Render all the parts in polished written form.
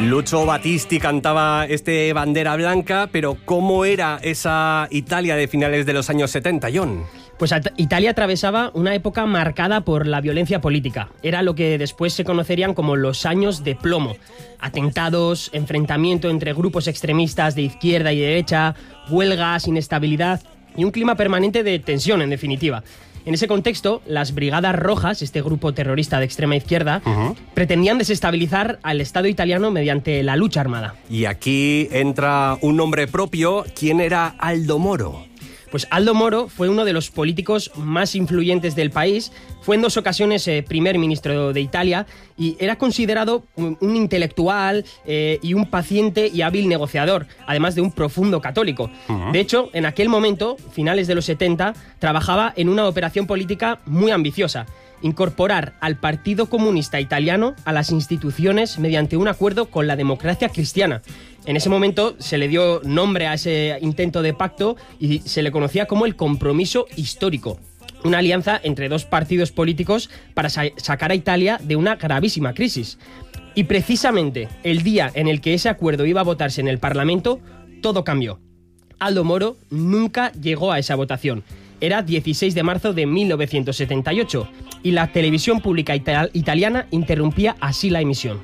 Lucio Battisti cantaba este Bandera Blanca, pero ¿cómo era esa Italia de finales de los años 70, John? Pues Italia atravesaba una época marcada por la violencia política. Era lo que después se conocerían como los años de plomo. Atentados, enfrentamiento entre grupos extremistas de izquierda y derecha, huelgas, inestabilidad y un clima permanente de tensión, en definitiva. En ese contexto, las Brigadas Rojas, este grupo terrorista de extrema izquierda, pretendían desestabilizar al Estado italiano mediante la lucha armada. Y aquí entra un nombre propio. ¿Quién era Aldo Moro? Pues Aldo Moro fue uno de los políticos más influyentes del país, fue en 2 ocasiones primer ministro de Italia y era considerado un intelectual y un paciente y hábil negociador, además de un profundo católico. De hecho, en aquel momento, finales de los 70, trabajaba en una operación política muy ambiciosa: incorporar al Partido Comunista Italiano a las instituciones mediante un acuerdo con la democracia cristiana. En ese momento se le dio nombre a ese intento de pacto y se le conocía como el Compromiso Histórico, una alianza entre 2 partidos políticos para sacar a Italia de una gravísima crisis. Y precisamente el día en el que ese acuerdo iba a votarse en el Parlamento, todo cambió. Aldo Moro nunca llegó a esa votación. Era 16 de marzo de 1978 y la televisión pública italiana interrumpía así la emisión.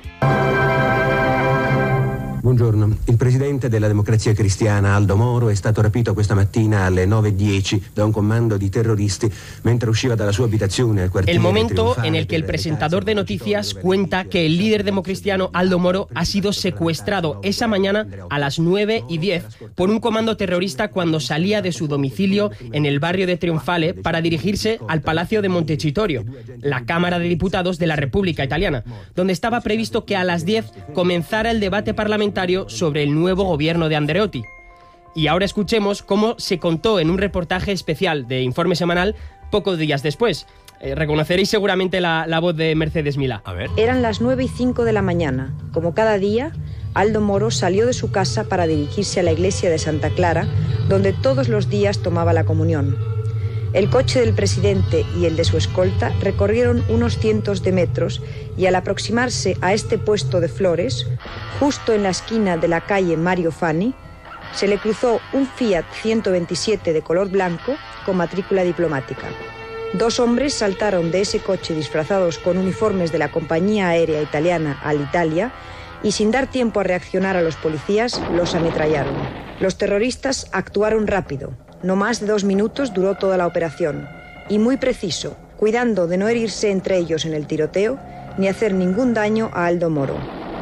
Buongiorno, il presidente della Democrazia Cristiana Aldo Moro è stato rapito questa mattina alle 9:10 da un comando di terroristi mentre usciva dalla sua abitazione al quartiere. El momento en el que el presentador de noticias cuenta que el líder democristiano Aldo Moro ha sido secuestrado esa mañana a las 9:10 por un comando terrorista cuando salía de su domicilio en el barrio de Trionfale para dirigirse al Palacio de Montecitorio, la Cámara de Diputados de la República Italiana, donde estaba previsto que a las 10 comenzara el debate parlamentario sobre el nuevo gobierno de Andreotti. Y ahora escuchemos cómo se contó en un reportaje especial de Informe Semanal pocos días después. Reconoceréis seguramente la voz de Mercedes Milá. A ver. Eran las 9:05 de la mañana. Como cada día, Aldo Moro salió de su casa para dirigirse a la iglesia de Santa Clara, donde todos los días tomaba la comunión. El coche del presidente y el de su escolta recorrieron unos cientos de metros y al aproximarse a este puesto de flores, justo en la esquina de la calle Mario Fani, se le cruzó un Fiat 127 de color blanco con matrícula diplomática. 2 hombres saltaron de ese coche disfrazados con uniformes de la compañía aérea italiana Alitalia y sin dar tiempo a reaccionar a los policías, los ametrallaron. Los terroristas actuaron rápido. No más de 2 minutos duró toda la operación, y muy preciso, cuidando de no herirse entre ellos en el tiroteo, ni hacer ningún daño a Aldo Moro.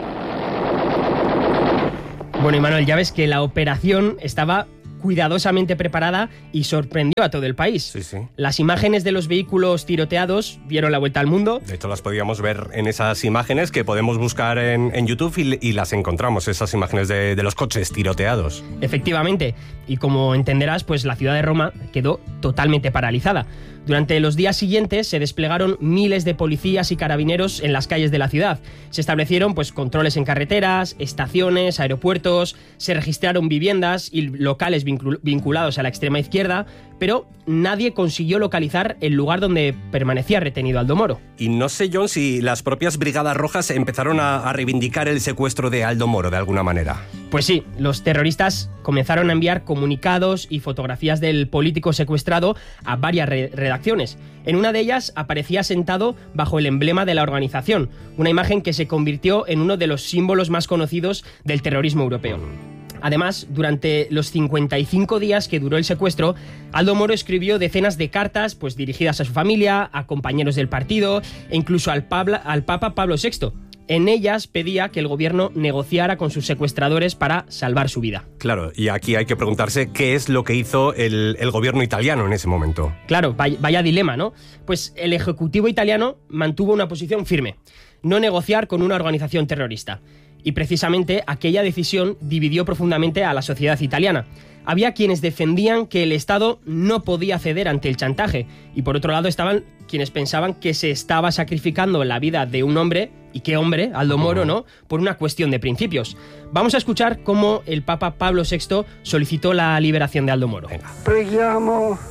Bueno, y Manuel, ya ves que la operación estaba cuidadosamente preparada y sorprendió a todo el país. Sí, sí. Las imágenes de los vehículos tiroteados dieron la vuelta al mundo. De hecho, las podíamos ver en esas imágenes que podemos buscar en YouTube y las encontramos, esas imágenes de los coches tiroteados. Efectivamente. Y como entenderás, pues la ciudad de Roma quedó totalmente paralizada. Durante los días siguientes se desplegaron miles de policías y carabineros en las calles de la ciudad. Se establecieron pues controles en carreteras, estaciones, aeropuertos, se registraron viviendas y locales vinculados a la extrema izquierda, pero nadie consiguió localizar el lugar donde permanecía retenido Aldo Moro. Y no sé, John, si las propias Brigadas Rojas empezaron a reivindicar el secuestro de Aldo Moro de alguna manera. Pues sí, los terroristas comenzaron a enviar comunicados y fotografías del político secuestrado a varias redacciones. En una de ellas aparecía sentado bajo el emblema de la organización, una imagen que se convirtió en uno de los símbolos más conocidos del terrorismo europeo. Además, durante los 55 días que duró el secuestro, Aldo Moro escribió decenas de cartas pues, dirigidas a su familia, a compañeros del partido e incluso al Papa Pablo VI. En ellas pedía que el gobierno negociara con sus secuestradores para salvar su vida. Claro, y aquí hay que preguntarse qué es lo que hizo el gobierno italiano en ese momento. Claro, vaya dilema, ¿no? Pues el ejecutivo italiano mantuvo una posición firme: no negociar con una organización terrorista. Y precisamente aquella decisión dividió profundamente a la sociedad italiana. Había quienes defendían que el Estado no podía ceder ante el chantaje, y por otro lado estaban quienes pensaban que se estaba sacrificando la vida de un hombre, y qué hombre, Aldo Moro, ¿no?, por una cuestión de principios. Vamos a escuchar cómo el Papa Pablo VI solicitó la liberación de Aldo Moro. Venga. Preghiamo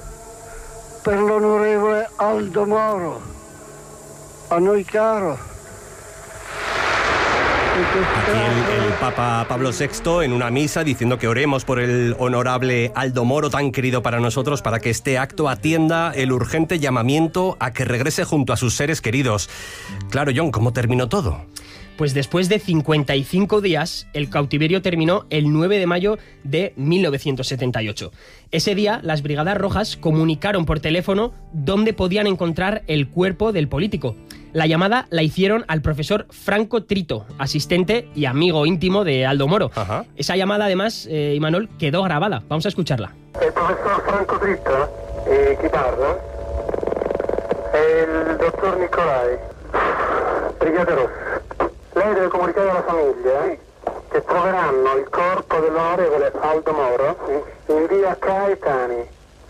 per l'onorevole Aldo Moro, a noi caro, Aquí el Papa Pablo VI en una misa diciendo que oremos por el honorable Aldo Moro, tan querido para nosotros, para que este acto atienda el urgente llamamiento a que regrese junto a sus seres queridos. Claro, John, ¿cómo terminó todo? Pues después de 55 días, el cautiverio terminó el 9 de mayo de 1978. Ese día, las Brigadas Rojas comunicaron por teléfono dónde podían encontrar el cuerpo del político. La llamada la hicieron al profesor Franco Trito, asistente y amigo íntimo de Aldo Moro. Ajá. Esa llamada, además, Imanol, quedó grabada. Vamos a escucharla. El profesor Franco Trito, chi parla? El doctor Nicolai, Brigate Rosse. Lei deve comunicare alla famiglia che troveranno il corpo dell'onorevole Aldo Moro in via Caetani.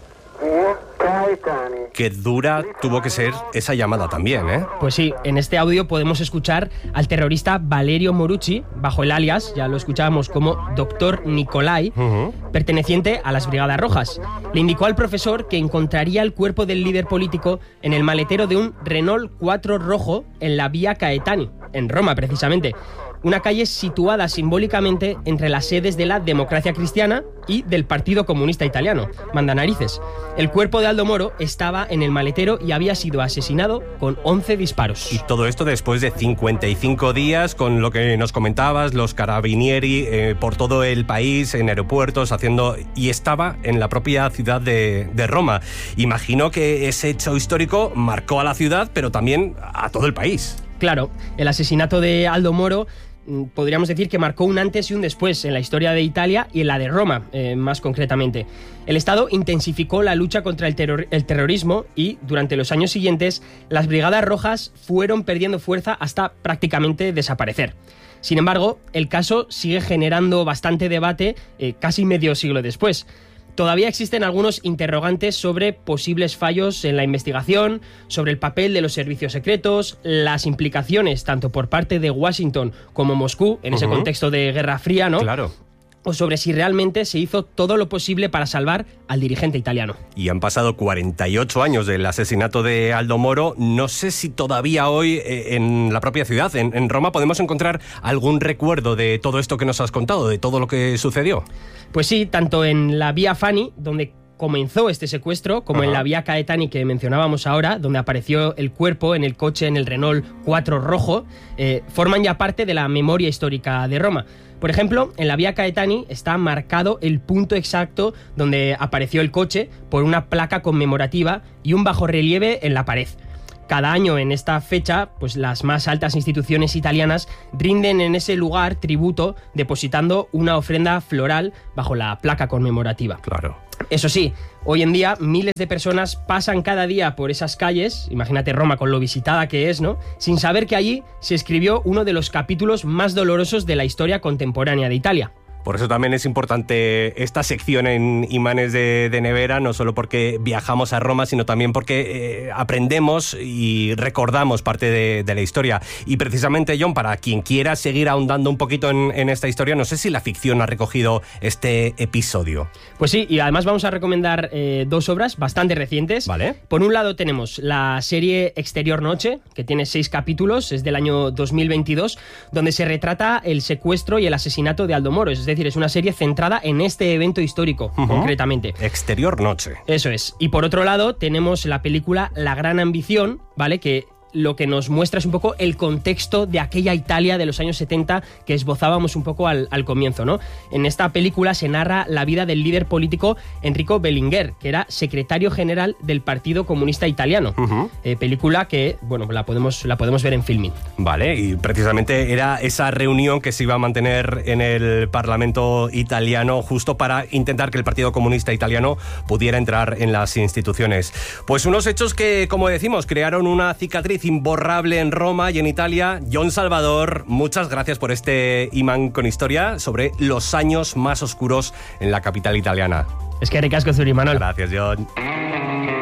Qué dura tuvo que ser esa llamada también, ¿eh? Pues sí, en este audio podemos escuchar al terrorista Valerio Morucci, bajo el alias, ya lo escuchábamos como Dr. Nicolai, perteneciente a las Brigadas Rojas. Le indicó al profesor que encontraría el cuerpo del líder político en el maletero de un Renault 4 rojo en la vía Caetani, en Roma precisamente. Una calle situada simbólicamente entre las sedes de la Democracia Cristiana y del Partido Comunista Italiano, mandanarices. El cuerpo de Aldo Moro estaba en el maletero y había sido asesinado con 11 disparos. Y todo esto después de 55 días, con lo que nos comentabas, los carabinieri por todo el país, en aeropuertos, haciendo... Y estaba en la propia ciudad de Roma. Imagino que ese hecho histórico marcó a la ciudad, pero también a todo el país. Claro, el asesinato de Aldo Moro podríamos decir que marcó un antes y un después en la historia de Italia y en la de Roma, más concretamente. El Estado intensificó la lucha contra el terrorismo y, durante los años siguientes, las Brigadas Rojas fueron perdiendo fuerza hasta prácticamente desaparecer. Sin embargo, el caso sigue generando bastante debate casi medio siglo después. Todavía existen algunos interrogantes sobre posibles fallos en la investigación, sobre el papel de los servicios secretos, las implicaciones tanto por parte de Washington como Moscú en ese contexto de Guerra Fría, ¿no? Claro. O sobre si realmente se hizo todo lo posible para salvar al dirigente italiano. Y han pasado 48 años del asesinato de Aldo Moro. No sé si todavía hoy en la propia ciudad, en Roma, podemos encontrar algún recuerdo de todo esto que nos has contado, de todo lo que sucedió. Pues sí, tanto en la Vía Fani, donde comenzó este secuestro, como en la Vía Caetani que mencionábamos ahora, donde apareció el cuerpo en el coche, en el Renault 4 rojo, forman ya parte de la memoria histórica de Roma. Por ejemplo, en la Vía Caetani está marcado el punto exacto donde apareció el coche por una placa conmemorativa y un bajorrelieve en la pared. Cada año en esta fecha, pues las más altas instituciones italianas rinden en ese lugar tributo depositando una ofrenda floral bajo la placa conmemorativa. Claro. Eso sí, hoy en día miles de personas pasan cada día por esas calles, imagínate Roma con lo visitada que es, ¿no?, sin saber que allí se escribió uno de los capítulos más dolorosos de la historia contemporánea de Italia. Por eso también es importante esta sección en Imanes de Nevera, no solo porque viajamos a Roma, sino también porque aprendemos y recordamos parte de la historia. Y precisamente, John, para quien quiera seguir ahondando un poquito en esta historia, no sé si la ficción ha recogido este episodio. Pues sí, y además vamos a recomendar dos obras bastante recientes. Vale. Por un lado tenemos la serie Exterior Noche, que tiene 6 capítulos, es del año 2022, donde se retrata el secuestro y el asesinato de Aldo Moro. Es decir, es una serie centrada en este evento histórico, concretamente. Exterior Noche. Eso es. Y por otro lado, tenemos la película La Gran Ambición, ¿vale?, que lo que nos muestra es un poco el contexto de aquella Italia de los años 70 que esbozábamos un poco al comienzo, ¿no? En esta película se narra la vida del líder político Enrico Berlinguer, que era secretario general del Partido Comunista Italiano. Película que, bueno, la podemos ver en Filmin. Vale, y precisamente era esa reunión que se iba a mantener en el Parlamento italiano justo para intentar que el Partido Comunista Italiano pudiera entrar en las instituciones. Pues unos hechos que, como decimos, crearon una cicatriz imborrable en Roma y en Italia. John Salvador, muchas gracias por este imán con historia sobre los años más oscuros en la capital italiana. Es que ricasco, Zuri, Manuel. Gracias, John.